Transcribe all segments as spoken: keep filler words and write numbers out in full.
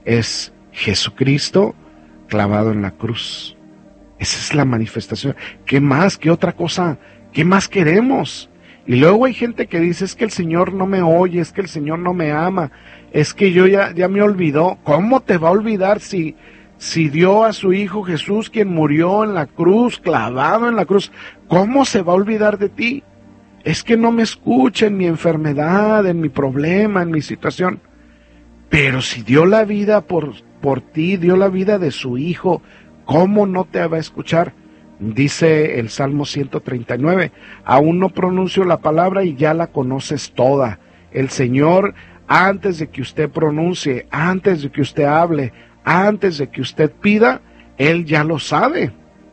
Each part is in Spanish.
es Jesucristo clavado en la cruz. Esa es la manifestación. ¿Qué más? ¿Qué otra cosa? ¿Qué más queremos? Y luego hay gente que dice, es que el Señor no me oye, es que el Señor no me ama, es que yo ya, ya me olvidó. ¿Cómo te va a olvidar si, si dio a su Hijo Jesús, quien murió en la cruz, clavado en la cruz? ¿Cómo se va a olvidar de ti? Es que no me escucha en mi enfermedad, en mi problema, en mi situación. Pero si dio la vida por, por ti, dio la vida de su Hijo, ¿cómo no te va a escuchar? Dice el Salmo ciento treinta y nueve, aún no pronuncio la palabra y ya la conoces toda. El Señor, antes de que usted pronuncie, antes de que usted hable, antes de que usted pida, Él ya lo sabe.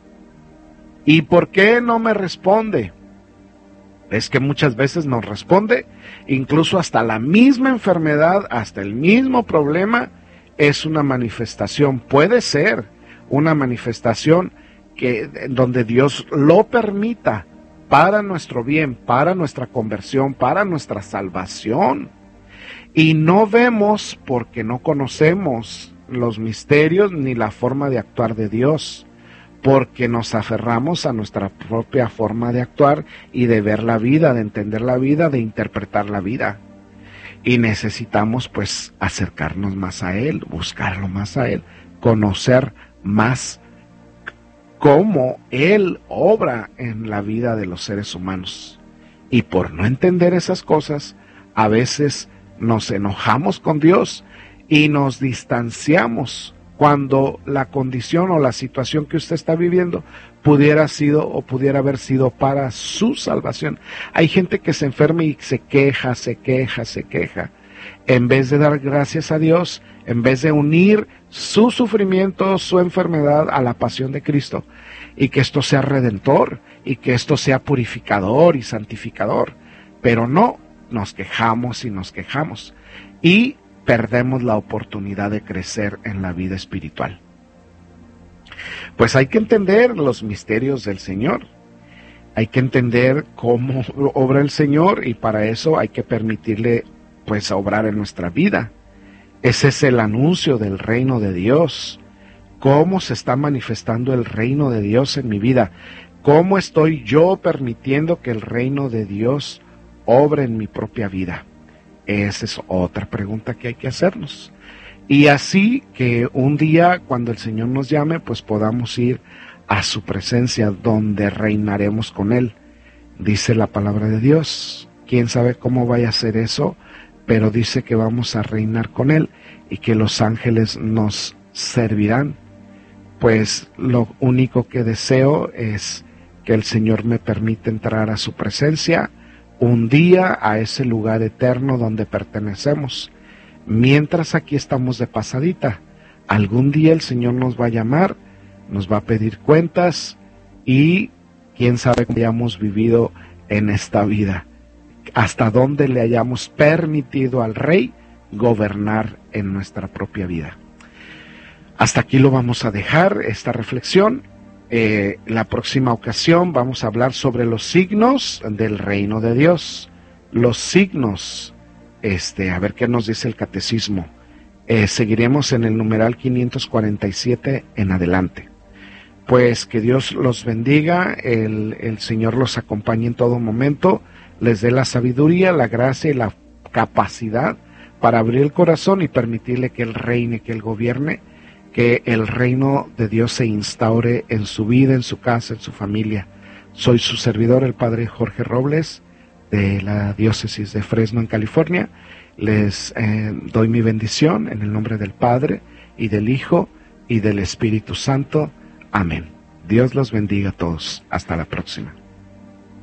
¿Y por qué no me responde? Es que muchas veces nos responde, incluso hasta la misma enfermedad, hasta el mismo problema, es una manifestación, puede ser una manifestación que donde Dios lo permita para nuestro bien, para nuestra conversión, para nuestra salvación. Y no vemos porque no conocemos los misterios ni la forma de actuar de Dios, porque nos aferramos a nuestra propia forma de actuar y de ver la vida, de entender la vida, de interpretar la vida. Y necesitamos pues acercarnos más a Él, buscarlo más a Él, conocer más cómo Él obra en la vida de los seres humanos. Y por no entender esas cosas, a veces nos enojamos con Dios y nos distanciamos cuando la condición o la situación que usted está viviendo pudiera sido o pudiera haber sido para su salvación. Hay gente que se enferma y se queja, se queja, se queja. En vez de dar gracias a Dios, en vez de unir su sufrimiento, su enfermedad a la pasión de Cristo, y que esto sea redentor, y que esto sea purificador y santificador. Pero no, nos quejamos y nos quejamos, y perdemos la oportunidad de crecer en la vida espiritual. Pues hay que entender los misterios del Señor, hay que entender cómo obra el Señor, y para eso hay que permitirle pues obrar en nuestra vida. Ese es el anuncio del reino de Dios. ¿Cómo se está manifestando el reino de Dios en mi vida? ¿Cómo estoy yo permitiendo que el reino de Dios obre en mi propia vida? Esa es otra pregunta que hay que hacernos. Y así que un día, cuando el Señor nos llame, pues podamos ir a su presencia, donde reinaremos con Él. Dice la palabra de Dios. ¿Quién sabe cómo vaya a ser eso? Pero dice que vamos a reinar con Él y que los ángeles nos servirán. Pues lo único que deseo es que el Señor me permita entrar a su presencia un día, a ese lugar eterno donde pertenecemos. Mientras aquí estamos de pasadita, algún día el Señor nos va a llamar, nos va a pedir cuentas y quién sabe cómo hayamos vivido en esta vida, hasta dónde le hayamos permitido al Rey gobernar en nuestra propia vida. Hasta aquí lo vamos a dejar, esta reflexión. Eh, la próxima ocasión vamos a hablar sobre los signos del reino de Dios. Los signos, este, a ver qué nos dice el catecismo. Eh, seguiremos en el numeral quinientos cuarenta y siete en adelante. Pues que Dios los bendiga, el, el Señor los acompañe en todo momento, les dé la sabiduría, la gracia y la capacidad para abrir el corazón y permitirle que Él reine, que Él gobierne, que el reino de Dios se instaure en su vida, en su casa, en su familia. Soy su servidor, el Padre Jorge Robles, de la Diócesis de Fresno, en California. Les eh, doy mi bendición en el nombre del Padre, y del Hijo, y del Espíritu Santo. Amén. Dios los bendiga a todos. Hasta la próxima.